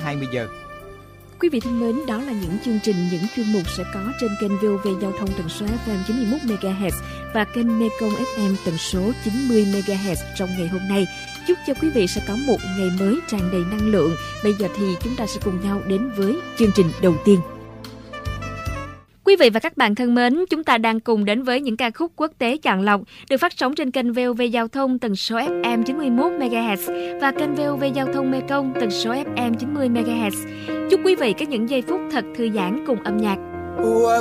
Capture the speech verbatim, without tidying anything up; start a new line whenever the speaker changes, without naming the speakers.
hai mươi giờ.
Quý vị thân mến, đó là những chương trình, những chuyên mục sẽ có trên kênh vê o vê Giao thông tần số ép em chín mươi mốt mê ga héc và kênh Mekong ép em tần số chín mươi mê ga héc trong ngày hôm nay. Chúc cho quý vị sẽ có một ngày mới tràn đầy năng lượng. Bây giờ thì chúng ta sẽ cùng nhau đến với chương trình đầu tiên. Quý vị và các bạn thân mến, chúng ta đang cùng đến với những ca khúc quốc tế chọn lọc được phát sóng trên kênh vê o vê Giao thông tần số ép em chín mươi mốt mê ga héc và kênh vê o vê Giao thông Mekong tần số ép em chín mươi mê ga héc. Chúc quý vị có những giây phút thật thư giãn cùng âm nhạc.